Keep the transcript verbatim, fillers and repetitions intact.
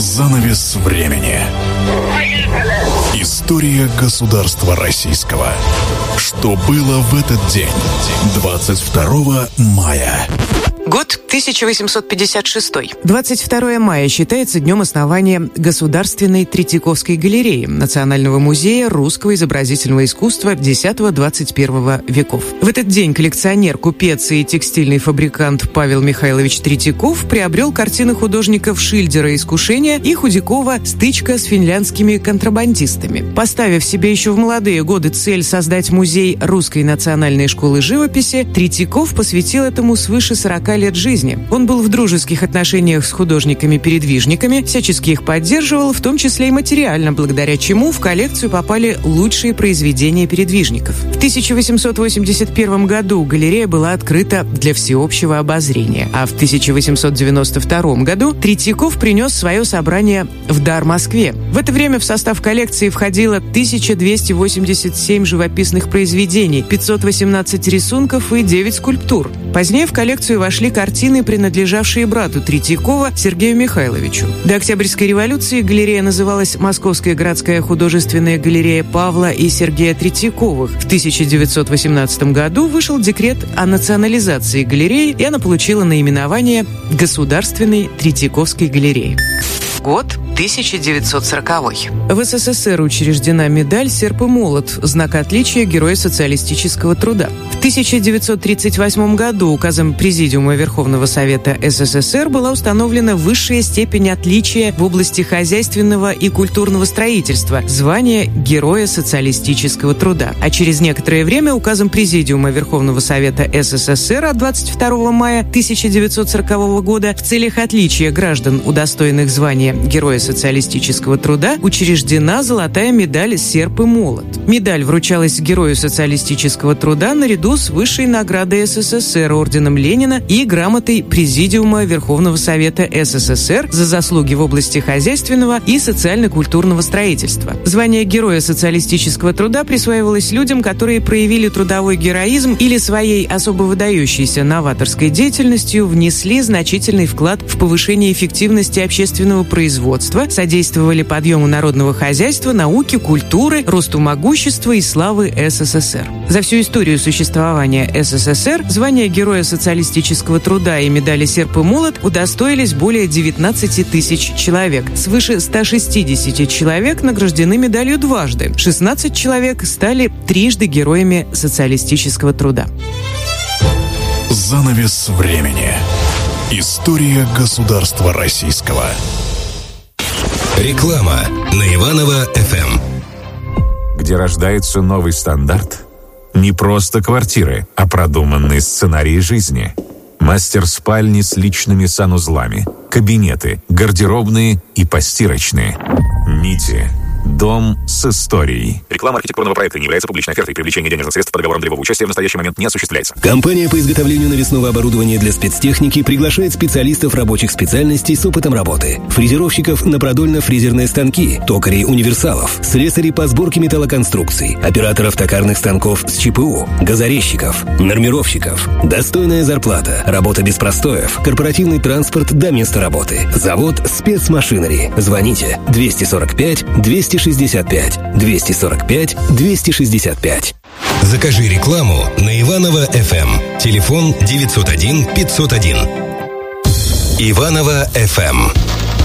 Занавес времени. История государства российского. Что было в этот день, двадцать второго мая? Год тысяча восемьсот пятьдесят шестой. двадцать второе мая считается днем основания Государственной Третьяковской галереи Национального музея русского изобразительного искусства десятого-двадцать первого веков. В этот день коллекционер, купец и текстильный фабрикант Павел Михайлович Третьяков приобрел картины художников Шильдера «Искушение» и Худякова «Стычка с финляндскими контрабандистами». Поставив себе еще в молодые годы цель создать музей Русской национальной школы живописи, Третьяков посвятил этому свыше сорока лет жизни. Он был в дружеских отношениях с художниками-передвижниками, всячески их поддерживал, в том числе и материально, благодаря чему в коллекцию попали лучшие произведения передвижников. В тысяча восемьсот восемьдесят первом году галерея была открыта для всеобщего обозрения, а в тысяча восемьсот девяносто втором году Третьяков принес свое собрание в дар Москве. В это время в состав коллекции входило тысяча двести восемьдесят семь живописных произведений, пятьсот восемнадцать рисунков и девять скульптур. Позднее в коллекцию вошли картины, принадлежавшие брату Третьякова Сергею Михайловичу. До Октябрьской революции галерея называлась Московская городская художественная галерея Павла и Сергея Третьяковых. В тысяча девятьсот восемнадцатом году вышел декрет о национализации галереи, и она получила наименование Государственной Третьяковской галереи. Год тысяча девятьсот сороковой. В СССР учреждена медаль «Серп и молот», знак отличия Героя социалистического труда. В тысяча девятьсот тридцать восьмом году указом Президиума Верховного Совета СССР была установлена высшая степень отличия в области хозяйственного и культурного строительства – звание Героя социалистического труда. А через некоторое время указом Президиума Верховного Совета СССР от двадцать второго мая тысяча девятьсот сорокового года в целях отличия граждан, удостоенных звания Героя социалистического труда, учреждена золотая медаль «Серп и молот». Медаль вручалась Герою социалистического труда наряду с высшей наградой СССР орденом Ленина и грамотой Президиума Верховного Совета СССР за заслуги в области хозяйственного и социально-культурного строительства. Звание Героя социалистического труда присваивалось людям, которые проявили трудовой героизм или своей особо выдающейся новаторской деятельностью внесли значительный вклад в повышение эффективности общественного производства, содействовали подъему народного хозяйства, науки, культуры, росту могущества и славы СССР. За всю историю существования СССР звания Героя социалистического труда и медали «Серп и молот» удостоились более девятнадцати тысяч человек. Свыше ста шестидесяти человек награждены медалью дважды. шестнадцать человек стали трижды героями социалистического труда. Занавес времени. История государства российского. Реклама на Иваново-эф эм. Где рождается новый стандарт? Не просто квартиры, а продуманные сценарии жизни. Мастер-спальни с личными санузлами, кабинеты, гардеробные и постирочные. Нити. Дом с историей. Реклама архитектурного проекта не является публичной офертой. Привлечение денежных средств по договорам долевого участия в настоящий момент не осуществляется. Компания по изготовлению навесного оборудования для спецтехники приглашает специалистов рабочих специальностей с опытом работы. Фрезеровщиков на продольно-фрезерные станки, токарей-универсалов, слесарей по сборке металлоконструкций, операторов токарных станков с ЧПУ, газорезчиков, нормировщиков. Достойная зарплата, работа без простоев, корпоративный транспорт до места работы. Завод спецмашинери. Звоните двести сорок пять двести шестьдесят пять двести сорок пять двести шестьдесят пять. Закажи рекламу на Иваново-эф эм. Телефон девятьсот один пятьсот один. Иваново-эф эм.